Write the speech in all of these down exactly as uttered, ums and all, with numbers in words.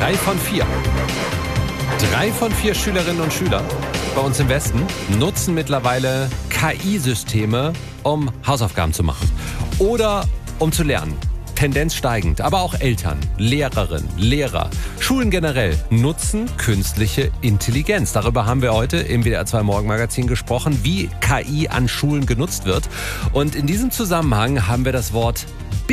Drei von vier. Drei von vier Schülerinnen und Schüler bei uns im Westen nutzen mittlerweile K I-Systeme, um Hausaufgaben zu machen oder um zu lernen. Tendenz steigend, aber auch Eltern, Lehrerinnen, Lehrer, Schulen generell nutzen künstliche Intelligenz. Darüber haben wir heute im W D R zwei Morgenmagazin gesprochen, wie K I an Schulen genutzt wird. Und in diesem Zusammenhang haben wir das Wort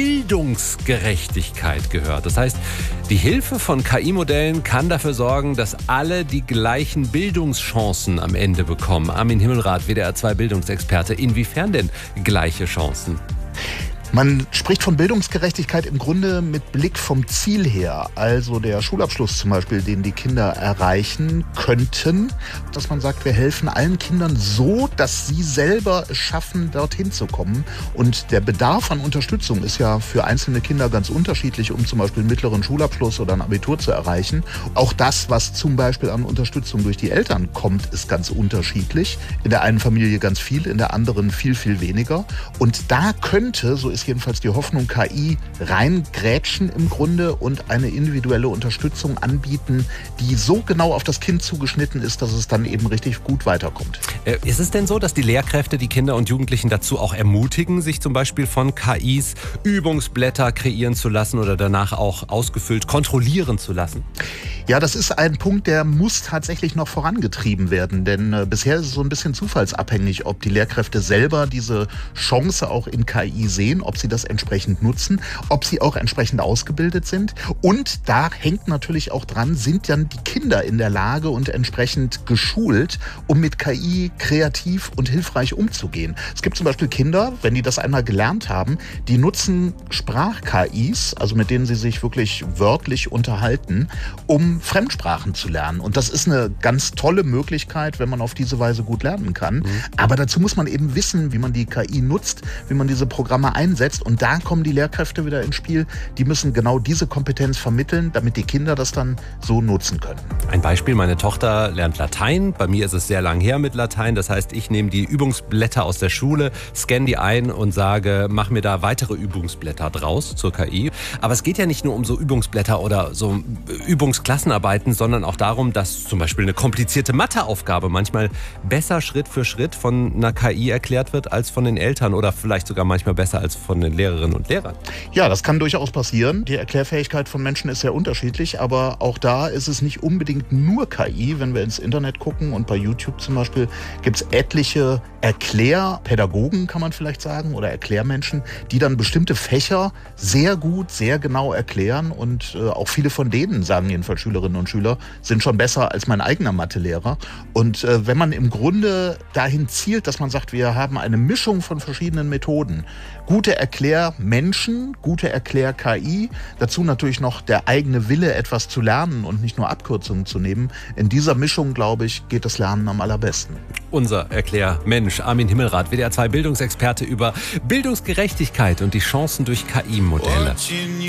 Bildungsgerechtigkeit gehört. Das heißt, die Hilfe von K I-Modellen kann dafür sorgen, dass alle die gleichen Bildungschancen am Ende bekommen. Armin Himmelrath, W D R zwei Bildungsexperte. Inwiefern denn gleiche Chancen? Man spricht von Bildungsgerechtigkeit im Grunde mit Blick vom Ziel her. Also der Schulabschluss zum Beispiel, den die Kinder erreichen könnten, dass man sagt, wir helfen allen Kindern so, dass sie selber es schaffen, dorthin zu kommen. Und der Bedarf an Unterstützung ist ja für einzelne Kinder ganz unterschiedlich, um zum Beispiel einen mittleren Schulabschluss oder ein Abitur zu erreichen. Auch das, was zum Beispiel an Unterstützung durch die Eltern kommt, ist ganz unterschiedlich. In der einen Familie ganz viel, in der anderen viel, viel weniger. Und da könnte, so ist jedenfalls die Hoffnung, K I reingrätschen im Grunde und eine individuelle Unterstützung anbieten, die so genau auf das Kind zugeschnitten ist, dass es dann eben richtig gut weiterkommt. Äh, ist es denn so, dass die Lehrkräfte die Kinder und Jugendlichen dazu auch ermutigen, sich zum Beispiel von K Is Übungsblätter kreieren zu lassen oder danach auch ausgefüllt kontrollieren zu lassen? Ja, das ist ein Punkt, der muss tatsächlich noch vorangetrieben werden, denn äh, bisher ist es so ein bisschen zufallsabhängig, ob die Lehrkräfte selber diese Chance auch in K I sehen, ob sie das entsprechend nutzen, ob sie auch entsprechend ausgebildet sind. Und da hängt natürlich auch dran, sind dann die Kinder in der Lage und entsprechend geschult, um mit K I kreativ und hilfreich umzugehen. Es gibt zum Beispiel Kinder, wenn die das einmal gelernt haben, die nutzen Sprach-K Is, also mit denen sie sich wirklich wörtlich unterhalten, um Fremdsprachen zu lernen. Und das ist eine ganz tolle Möglichkeit, wenn man auf diese Weise gut lernen kann. Mhm. Aber dazu muss man eben wissen, wie man die K I nutzt, wie man diese Programme einsetzt. Und da kommen die Lehrkräfte wieder ins Spiel. Die müssen genau diese Kompetenz vermitteln, damit die Kinder das dann so nutzen können. Ein Beispiel, meine Tochter lernt Latein. Bei mir ist es sehr lang her mit Latein. Das heißt, ich nehme die Übungsblätter aus der Schule, scanne die ein und sage, mach mir da weitere Übungsblätter draus zur K I. Aber es geht ja nicht nur um so Übungsblätter oder so Übungsklassenarbeiten, sondern auch darum, dass zum Beispiel eine komplizierte Matheaufgabe manchmal besser Schritt für Schritt von einer K I erklärt wird als von den Eltern oder vielleicht sogar manchmal besser als von den Lehrerinnen und Lehrern. Ja, das kann durchaus passieren. Die Erklärfähigkeit von Menschen ist sehr unterschiedlich, aber auch da ist es nicht unbedingt nur K I. Wenn wir ins Internet gucken und bei YouTube zum Beispiel gibt es etliche Erklärpädagogen, kann man vielleicht sagen, oder Erklärmenschen, die dann bestimmte Fächer sehr gut, sehr genau erklären und äh, auch viele von denen, sagen jedenfalls Schülerinnen und Schüler, sind schon besser als mein eigener Mathelehrer. Und äh, wenn man im Grunde dahin zielt, dass man sagt, wir haben eine Mischung von verschiedenen Methoden, gute Erklärmenschen, gute Erklär-K I, dazu natürlich noch der eigene Wille, etwas zu lernen und nicht nur Abkürzungen zu nehmen. In dieser Mischung, glaube ich, geht das Lernen am allerbesten. Unser Erklärmensch, Armin Himmelrath, W D R zwei Bildungsexperte über Bildungsgerechtigkeit und die Chancen durch K I-Modelle.